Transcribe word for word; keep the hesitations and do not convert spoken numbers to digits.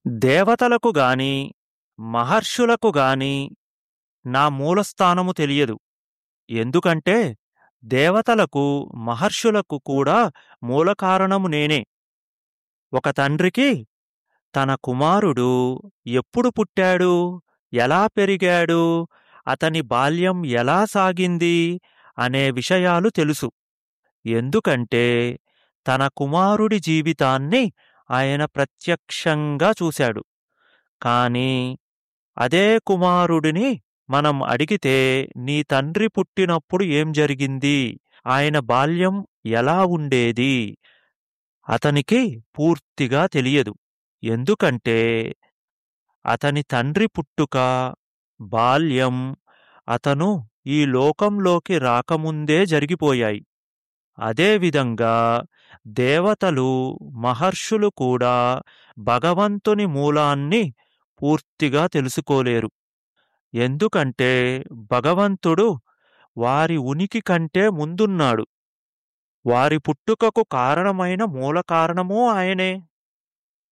దేవతలకు గాని, మహర్షులకు గాని నా మూలస్థానము తెలియదు. ఎందుకంటే దేవతలకు, మహర్షులకు కూడా మూలకారణము నేనే. ఒక తండ్రికి తన కుమారుడు ఎప్పుడు పుట్టాడు, ఎలా పెరిగాడు, అతని బాల్యం ఎలా సాగింది అనే విషయాలు తెలుసు. ఎందుకంటే తన కుమారుడి జీవితాన్ని ఆయన ప్రత్యక్షంగా చూశాడు. కానీ అదే కుమారుడిని మనం అడిగితే, నీ తండ్రి పుట్టినప్పుడు ఏం జరిగింది, ఆయన బాల్యం ఎలా ఉండేది, అతనికి పూర్తిగా తెలియదు. ఎందుకంటే అతని తండ్రి పుట్టుక, బాల్యం అతను ఈ లోకంలోకి రాకముందే జరిగిపోయాయి. అదేవిధంగా దేవతలు, మహర్షులు కూడా భగవంతుని మూలాన్ని పూర్తిగా తెలుసుకోలేరు. ఎందుకంటే భగవంతుడు వారి ఉనికి కంటే ముందున్నాడు. వారి పుట్టుకకు కారణమైన మూల కారణమూ ఆయనే.